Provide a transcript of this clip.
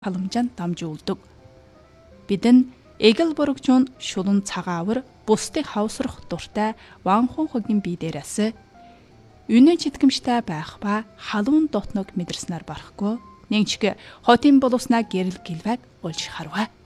халамжаанд дамжуулдаг. Бидэн эгэл бургчун шулун цагаавар бусдыг хавсрах дуртай ванхун хогийн бие дээрээс үнэн читгэмжтэй байх ба халуун дотног мэдэрснээр барахгүй нэгчгэ хотын боловснаа гэрэл гэлвэг олж харва.